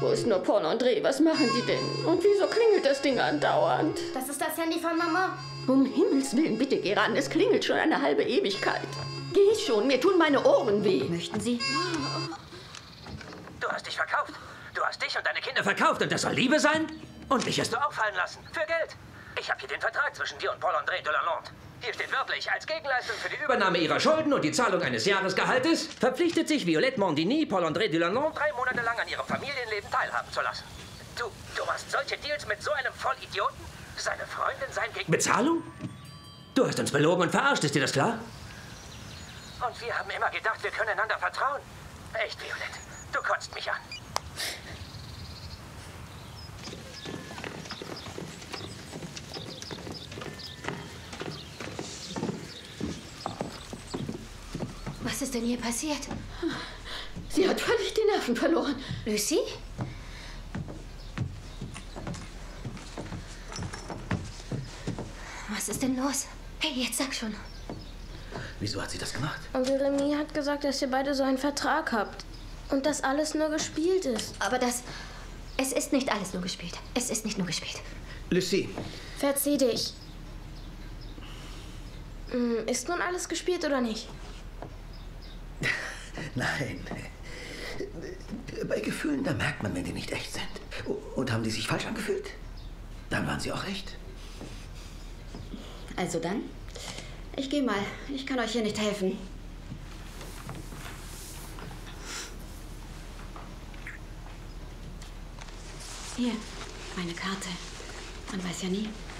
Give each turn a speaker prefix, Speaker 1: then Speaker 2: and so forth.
Speaker 1: Wo ist nur Paul und André? Was machen die denn? Und wieso klingelt das Ding andauernd?
Speaker 2: Das ist das Handy von Mama.
Speaker 1: Um Himmels Willen, bitte geh ran. Es klingelt schon eine halbe Ewigkeit. Geh schon, mir tun meine Ohren weh.
Speaker 2: Möchten Sie?
Speaker 3: Du hast dich verkauft. Du hast dich und deine Kinder verkauft und das soll Liebe sein? Und mich hast du auffallen lassen. Für Geld. Ich habe hier den Vertrag zwischen dir und Paul-André de Lalonde. Hier steht wörtlich, als Gegenleistung für die Übernahme ihrer Schulden und die Zahlung eines Jahresgehaltes verpflichtet sich Violette Mondini, Paul-André de Lalonde 3 Monate lang an ihrem Familienleben teilhaben zu lassen. Du machst solche Deals mit so einem Vollidioten? Seine Freundin sein gegen... Bezahlung? Du hast uns belogen und verarscht, ist dir das klar? Und wir haben immer gedacht, wir können einander vertrauen. Echt, Violette, du kotzt mich an.
Speaker 2: Was ist denn hier passiert?
Speaker 1: Sie hat völlig die Nerven verloren.
Speaker 2: Lucy? Was ist denn los? Hey, jetzt sag schon.
Speaker 3: Wieso hat sie das gemacht?
Speaker 4: Und Jeremie hat gesagt, dass ihr beide so einen Vertrag habt. Und dass alles nur gespielt ist.
Speaker 2: Aber es ist nicht alles nur gespielt. Es ist nicht nur gespielt.
Speaker 3: Lucy.
Speaker 4: Verzieh dich. Ist nun alles gespielt oder nicht?
Speaker 5: Nein. Bei Gefühlen, da merkt man, wenn die nicht echt sind. Und haben die sich falsch angefühlt? Dann waren sie auch echt.
Speaker 2: Also dann, ich gehe mal. Ich kann euch hier nicht helfen. Hier, meine Karte. Man weiß ja nie.